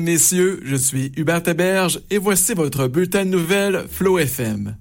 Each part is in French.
Messieurs, je suis Hubert Héberge et voici votre bulletin de nouvelles Flow FM.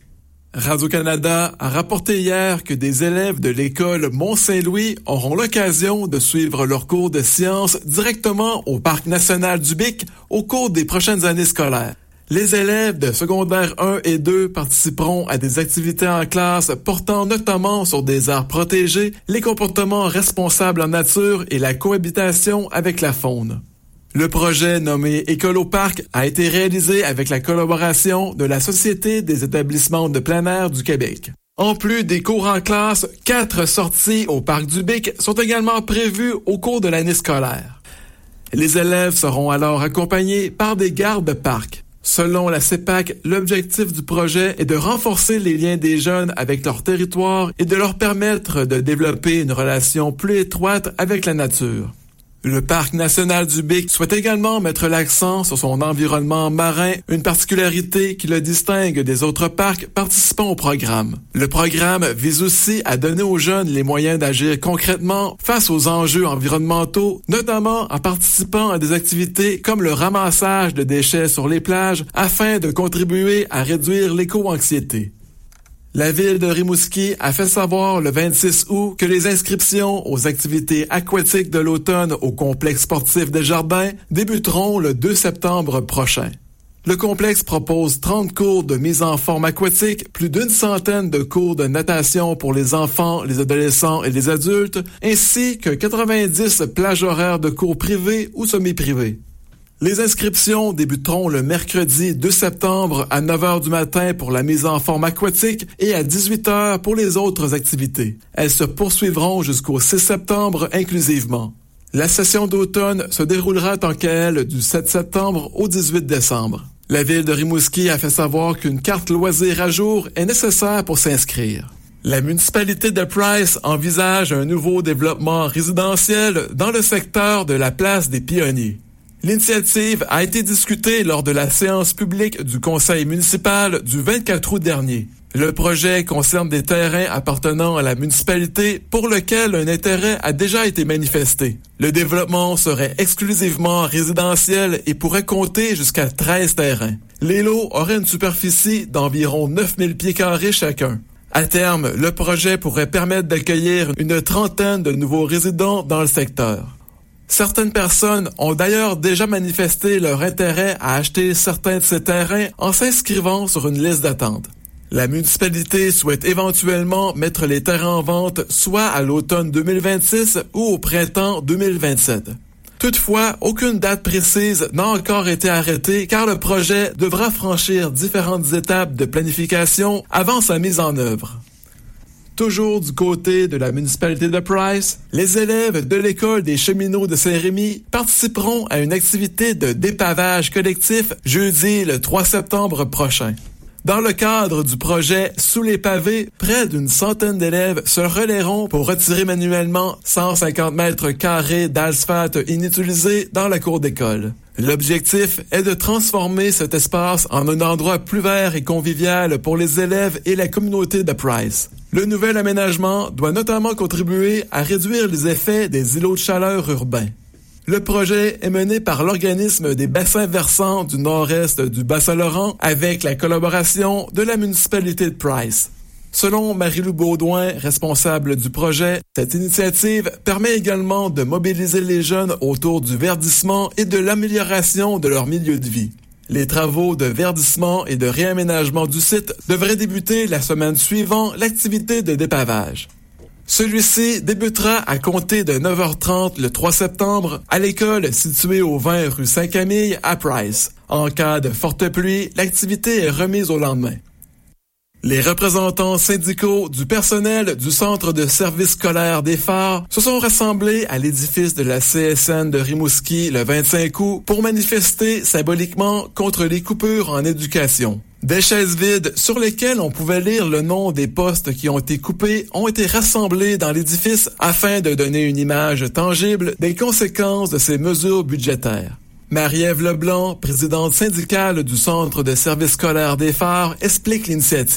Radio-Canada a rapporté hier que des élèves de l'école Mont-Saint-Louis auront l'occasion de suivre leurs cours de sciences directement au Parc national du Bic au cours des prochaines années scolaires. Les élèves de secondaire 1 et 2 participeront à des activités en classe portant notamment sur des aires protégées, les comportements responsables en nature et la cohabitation avec la faune. Le projet nommé École au Parc a été réalisé avec la collaboration de la Société des établissements de plein air du Québec. En plus des cours en classe, 4 sorties au Parc du Bic sont également prévues au cours de l'année scolaire. Les élèves seront alors accompagnés par des gardes de parc. Selon la CEPAC, l'objectif du projet est de renforcer les liens des jeunes avec leur territoire et de leur permettre de développer une relation plus étroite avec la nature. Le Parc national du Bic souhaite également mettre l'accent sur son environnement marin, une particularité qui le distingue des autres parcs participant au programme. Le programme vise aussi à donner aux jeunes les moyens d'agir concrètement face aux enjeux environnementaux, notamment en participant à des activités comme le ramassage de déchets sur les plages afin de contribuer à réduire l'éco-anxiété. La ville de Rimouski a fait savoir le 26 août que les inscriptions aux activités aquatiques de l'automne au complexe sportif des Jardins débuteront le 2 septembre prochain. Le complexe propose 30 cours de mise en forme aquatique, plus d'une centaine de cours de natation pour les enfants, les adolescents et les adultes, ainsi que 90 plages horaires de cours privés ou semi-privés. Les inscriptions débuteront le mercredi 2 septembre à 9h du matin pour la mise en forme aquatique et à 18h pour les autres activités. Elles se poursuivront jusqu'au 6 septembre inclusivement. La session d'automne se déroulera tant qu'elle du 7 septembre au 18 décembre. La ville de Rimouski a fait savoir qu'une carte loisirs à jour est nécessaire pour s'inscrire. La municipalité de Price envisage un nouveau développement résidentiel dans le secteur de la place des Pionniers. L'initiative a été discutée lors de la séance publique du conseil municipal du 24 août dernier. Le projet concerne des terrains appartenant à la municipalité pour lequel un intérêt a déjà été manifesté. Le développement serait exclusivement résidentiel et pourrait compter jusqu'à 13 terrains. Les lots auraient une superficie d'environ 9000 pieds carrés chacun. À terme, le projet pourrait permettre d'accueillir une trentaine de nouveaux résidents dans le secteur. Certaines personnes ont d'ailleurs déjà manifesté leur intérêt à acheter certains de ces terrains en s'inscrivant sur une liste d'attente. La municipalité souhaite éventuellement mettre les terrains en vente soit à l'automne 2026 ou au printemps 2027. Toutefois, aucune date précise n'a encore été arrêtée car le projet devra franchir différentes étapes de planification avant sa mise en œuvre. Toujours du côté de la municipalité de Price, les élèves de l'école des cheminots de Saint-Rémy participeront à une activité de dépavage collectif jeudi le 3 septembre prochain. Dans le cadre du projet Sous les pavés, près d'une centaine d'élèves se relayeront pour retirer manuellement 150 mètres carrés d'asphalte inutilisé dans la cour d'école. L'objectif est de transformer cet espace en un endroit plus vert et convivial pour les élèves et la communauté de Price. Le nouvel aménagement doit notamment contribuer à réduire les effets des îlots de chaleur urbains. Le projet est mené par l'organisme des bassins versants du nord-est du Bas-Saint-Laurent avec la collaboration de la municipalité de Price. Selon Marie-Lou Baudouin, responsable du projet, cette initiative permet également de mobiliser les jeunes autour du verdissement et de l'amélioration de leur milieu de vie. Les travaux de verdissement et de réaménagement du site devraient débuter la semaine suivant l'activité de dépavage. Celui-ci débutera à compter de 9h30 le 3 septembre à l'école située au 20 rue Saint-Camille à Price. En cas de forte pluie, l'activité est remise au lendemain. Les représentants syndicaux du personnel du Centre de service scolaire des Phares se sont rassemblés à l'édifice de la CSN de Rimouski le 25 août pour manifester symboliquement contre les coupures en éducation. Des chaises vides sur lesquelles on pouvait lire le nom des postes qui ont été coupés ont été rassemblés dans l'édifice afin de donner une image tangible des conséquences de ces mesures budgétaires. Marie-Ève Leblanc, présidente syndicale du Centre de service scolaire des Phares, explique l'initiative.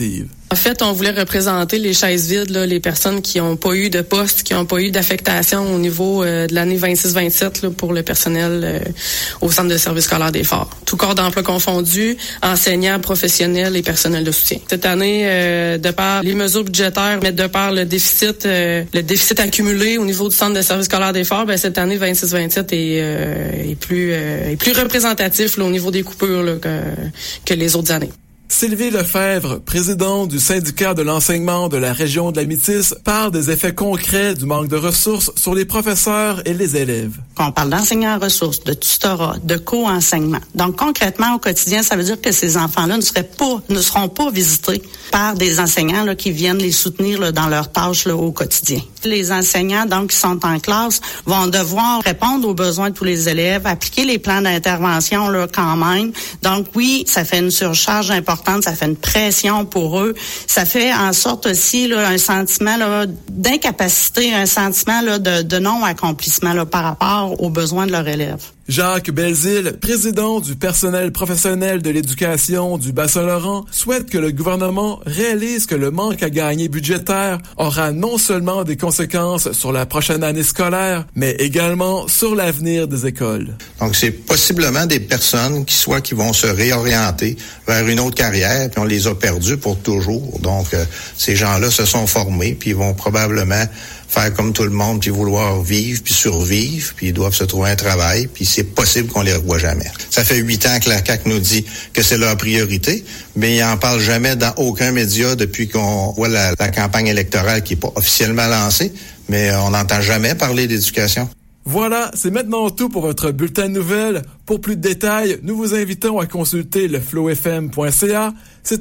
En fait, on voulait représenter les chaises vides, là, les personnes qui n'ont pas eu de poste, qui n'ont pas eu d'affectation au niveau de l'année 26-27 là, pour le personnel au centre de service scolaire des Phares. Tout corps d'emploi confondu, enseignants, professionnels et personnel de soutien. Cette année, de par les mesures budgétaires, mais de par le déficit accumulé au niveau du centre de service scolaire des Phares, cette année 26-27 est plus représentatif là, au niveau des coupures là, que les autres années. Sylvie Lefebvre, présidente du syndicat de l'enseignement de la région de la Métis, parle des effets concrets du manque de ressources sur les professeurs et les élèves. On parle d'enseignants en ressources, de tutorat, de co-enseignement. Donc concrètement, au quotidien, ça veut dire que ces enfants-là ne seront pas visités par des enseignants là, qui viennent les soutenir là, dans leurs tâches là, au quotidien. Les enseignants donc qui sont en classe vont devoir répondre aux besoins de tous les élèves, appliquer les plans d'intervention là, quand même. Donc oui, ça fait une surcharge importante. Ça fait une pression pour eux. Ça fait en sorte aussi là, un sentiment là, d'incapacité, un sentiment là, de non-accomplissement là, par rapport aux besoins de leurs élèves. Jacques Belzile, président du personnel professionnel de l'éducation du Bas-Saint-Laurent, souhaite que le gouvernement réalise que le manque à gagner budgétaire aura non seulement des conséquences sur la prochaine année scolaire, mais également sur l'avenir des écoles. Donc, c'est possiblement des personnes qui vont se réorienter vers une autre carrière, puis on les a perdus pour toujours. Donc, ces gens-là se sont formés, puis ils vont probablement faire comme tout le monde, puis vouloir vivre, puis survivre, puis ils doivent se trouver un travail, puis c'est possible qu'on les revoie jamais. Ça fait 8 ans que la CAQ nous dit que c'est leur priorité, mais ils en parlent jamais dans aucun média depuis qu'on voit la campagne électorale qui est pas officiellement lancée, mais on n'entend jamais parler d'éducation. Voilà, c'est maintenant tout pour votre bulletin de nouvelles. Pour plus de détails, nous vous invitons à consulter le flowfm.ca.